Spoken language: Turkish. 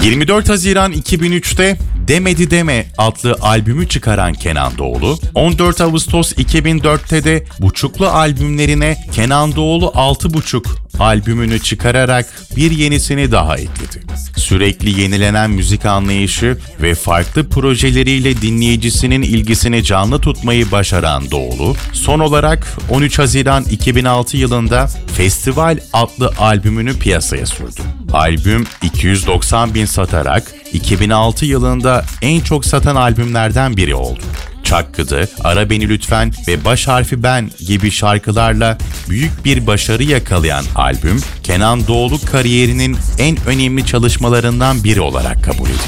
24 Haziran 2003'te Demedi Deme adlı albümü çıkaran Kenan Doğulu, 14 Ağustos 2004'te de Buçuklu albümlerine Kenan Doğulu 6,5 albümünü çıkararak bir yenisini daha ekledi. Sürekli yenilenen müzik anlayışı ve farklı projeleriyle dinleyicisinin ilgisini canlı tutmayı başaran Doğulu, son olarak 13 Haziran 2006 yılında Festival adlı albümünü piyasaya sürdü. Albüm 290.000 satarak 2006 yılında en çok satan albümlerden biri oldu. Çakkıdı, Ara Beni Lütfen ve Baş Harfi Ben gibi şarkılarla büyük bir başarı yakalayan albüm, Kenan Doğulu kariyerinin en önemli çalışmalarından biri olarak kabul edildi.